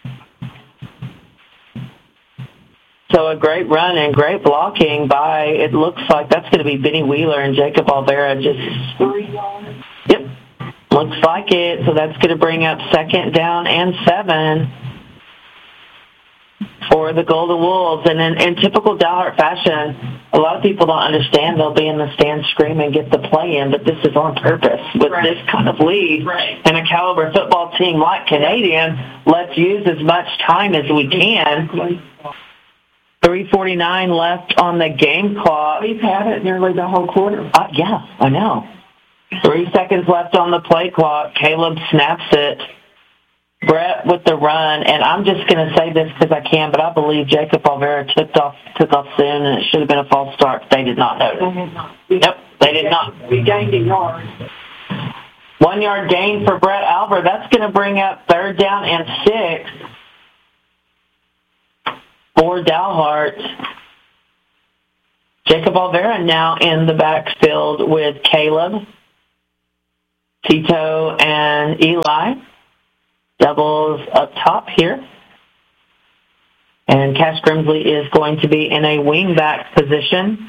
So a great run and great blocking by, it looks like that's going to be Benny Wheeler and Jacob Olvera just 3 yards. Yep, looks like it. So that's going to bring up second down and 7 for the Golden Wolves. And in typical Dalhart fashion, a lot of people don't understand they'll be in the stands screaming, get the play in, but this is on purpose. With this kind of lead and a caliber football team like Canadian, let's use as much time as we can. 3:49 left on the game clock. We've had it nearly the whole quarter. Yeah, I know. 3 seconds left on the play clock. Caleb snaps it. Brett with the run, and I'm just going to say this because I can, but I believe Jacob Olvera took off soon, and it should have been a false start. They did not notice. Yep, they did not. We gained a yard. 1 yard gain for Brett Alver. That's going to bring up 3rd down and 6 for Dalhart. Jacob Olvera now in the backfield with Caleb, Tito, and Eli. Doubles up top here. And Cash Grimsley is going to be in a wingback position.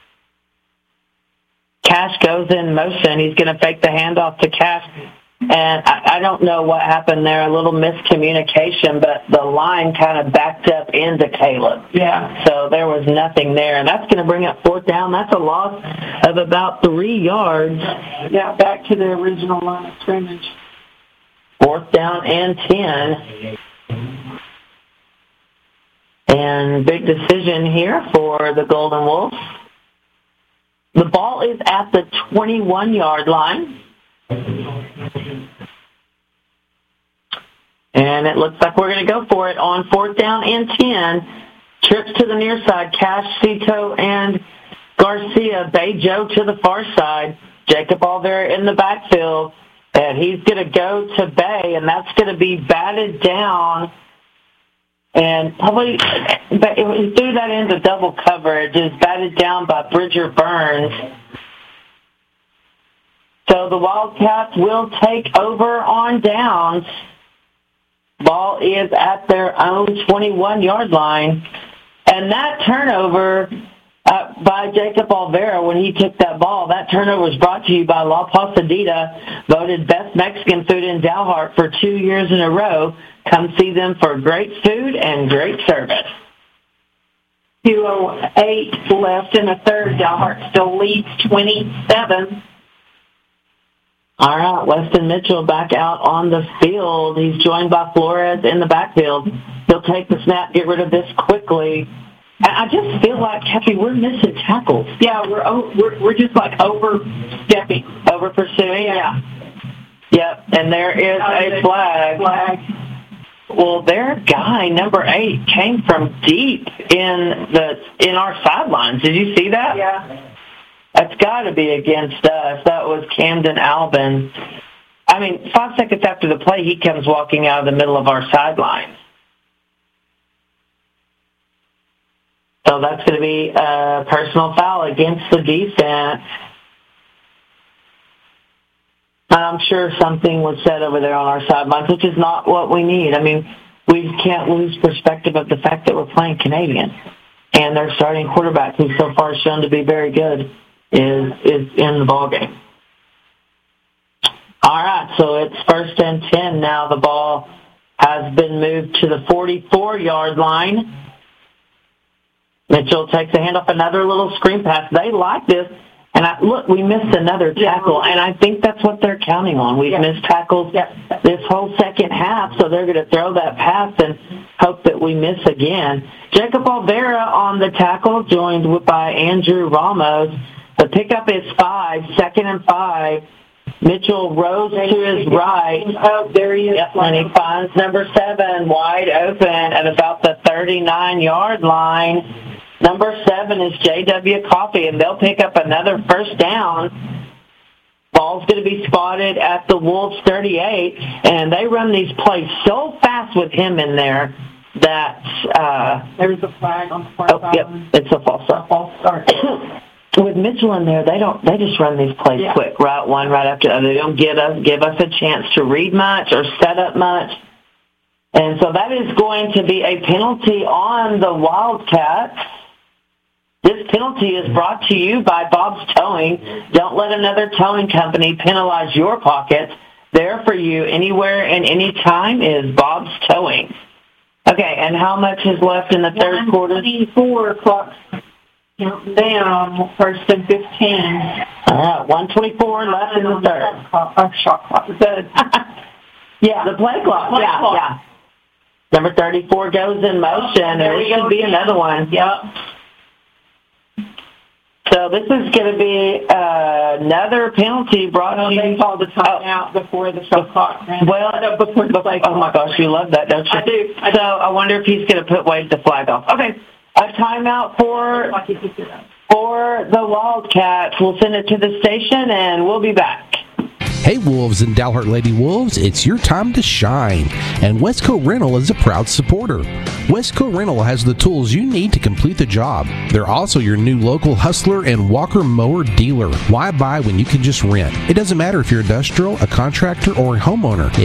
Cash goes in motion. He's going to fake the handoff to Cash. And I don't know what happened there, a little miscommunication, but the line kind of backed up into Caleb. Yeah. So there was nothing there. And that's going to bring up 4th down. That's a loss of about 3 yards. Yeah, back to the original line of scrimmage. 4th down and 10. And big decision here for the Golden Wolves. The ball is at the 21-yard line. And it looks like we're going to go for it on 4th down and 10. Trips to the near side. Cash, Cito, and Garcia. Bay Joe to the far side. Jacob Olvera in the backfield. And he's going to go to Bay, and that's going to be batted down. And probably he threw that into double coverage. It's batted down by Bridger Burns. So the Wildcats will take over on downs. Ball is at their own 21-yard line. And that turnover by Jacob Olvera when he took that ball, that turnover was brought to you by La Pasadita, voted Best Mexican Food in Dalhart for 2 years in a row. Come see them for great food and great service. 2:08 left in the third. Dalhart still leads 27. All right, Weston Mitchell back out on the field. He's joined by Flores in the backfield. He'll take the snap, get rid of this quickly. I just feel like, Kathy, we're missing tackles. Yeah, we're just like overstepping, over pursuing. Yeah. Yep, and there is a flag. Well, their guy, number 8, came from deep in our sidelines. Did you see that? Yeah. That's got to be against us. That was Camden Albin. I mean, 5 seconds after the play, he comes walking out of the middle of our sidelines. So that's going to be a personal foul against the defense. And I'm sure something was said over there on our sidelines, which is not what we need. I mean, we can't lose perspective of the fact that we're playing Canadian. And their starting quarterback, who so far has shown to be very good, is in the ballgame. All right, so it's 1st and 10 now. The ball has been moved to the 44-yard line. Mitchell takes a handoff, another little screen pass. They like this. And look, we missed another tackle, and I think that's what they're counting on. We've missed tackles this whole second half, so they're going to throw that pass and hope that we miss again. Jacob Olvera on the tackle, joined by Andrew Ramos. The pickup is 5, 2nd and 5. Mitchell rose to his right. Oh, there he is. Yep, and he finds number 7 wide open at about the 39-yard line. Number 7 is J.W. Coffey, and they'll pick up another 1st down. Ball's going to be spotted at the Wolves 38, and they run these plays so fast with him in there that there's a flag on the far side. Yep, it's a false start. With Mitchell in there, they just run these plays quick, right one right after the other. They don't give us a chance to read much or set up much. And so that is going to be a penalty on the Wildcats. This penalty is brought to you by Bob's Towing. Don't let another towing company penalize your pockets. There for you anywhere and any time is Bob's Towing. Okay, and how much is left in the third quarter? 1:24 clock counting down, 1st and 15. All right, 1:24 left in the third. Shot clock. Yeah, the play clock. Yeah. Number 34 goes in motion, and there should be another one. Yep. So So this is going to be another penalty brought on. They called the timeout before the shot clock ran. Well, before the play. Oh my gosh, you love that, don't you? I do. So I wonder if he's going to put Wade the flag off. Okay, a timeout for the Wildcats. We'll send it to the station, and we'll be back. Hey Wolves and Dalhart Lady Wolves, it's your time to shine, and Westco Rental is a proud supporter. Westco Rental has the tools you need to complete the job. They're also your new local Hustler and Walker mower dealer. Why buy when you can just rent? It doesn't matter if you're industrial, a contractor, or a homeowner.